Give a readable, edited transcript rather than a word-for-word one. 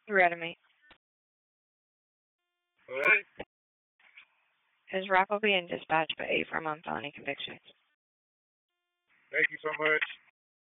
You ready, mate? All right. Is Rocco being dispatched by A for a felony convictions? Thank you so much.